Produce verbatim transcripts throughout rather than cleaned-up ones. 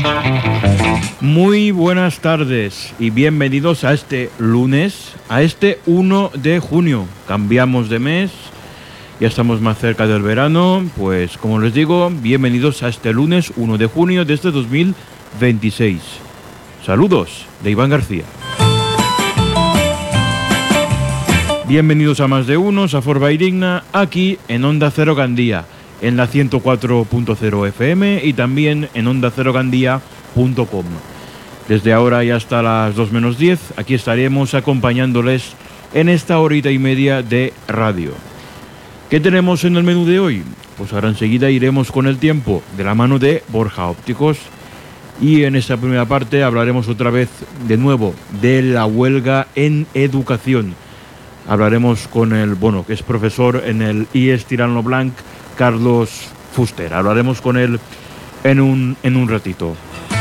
Muy buenas tardes y bienvenidos a este lunes, a este uno de junio. Cambiamos de mes, ya estamos más cerca del verano, pues como les digo, bienvenidos a este lunes uno de junio de este dos mil veintiséis. Saludos de Iván García. Bienvenidos a Más de Uno, a Forba y Digna, aquí en Onda Cero Gandía, en la ciento cuatro punto cero F M y también en onda cero gandía punto com. Desde ahora y hasta las dos menos diez, aquí estaremos acompañándoles en esta horita y media de radio. ¿Qué tenemos en el menú de hoy? Pues ahora enseguida iremos con el tiempo, de la mano de Borja Ópticos. Y en esta primera parte hablaremos otra vez, de nuevo, de la huelga en educación. Hablaremos con el, bueno, que es profesor en el I E S Tirant lo Blanc, Carlos Fuster. Hablaremos con él en un, en un ratito.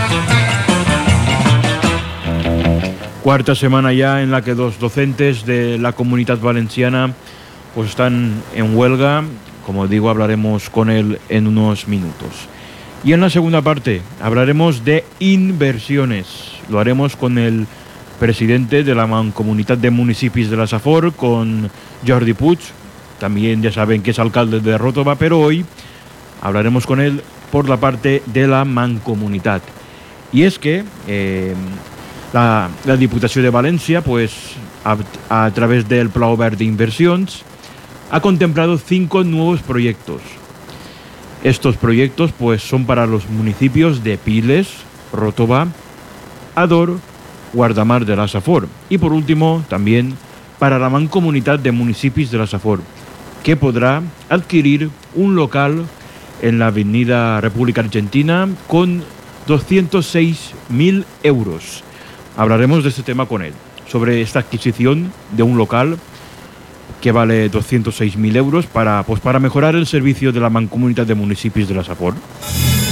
Cuarta semana ya en la que los docentes de la Comunitat Valenciana pues están en huelga. Como digo, hablaremos con él en unos minutos. Y en la segunda parte hablaremos de inversiones. Lo haremos con el presidente de la Mancomunitat de Municipis de la Safor, con Jordi Puig. También ya saben que es alcalde de Ròtova, pero hoy hablaremos con él por la parte de la Mancomunitat. Y es que eh, la, la Diputació de València, pues a, a través del Pla Obert de Inversiones, ha contemplado cinco nuevos proyectos. Estos proyectos pues son para los municipios de Piles, Ròtova, Ador, Guardamar de la Safor y por último también para la Mancomunitat de Municipis de la Safor, que podrá adquirir un local en la avenida República Argentina con doscientos seis mil euros. Hablaremos de este tema con él, sobre esta adquisición de un local que vale doscientos seis mil euros para, pues, para mejorar el servicio de la Mancomunitat de Municipis de la Safor.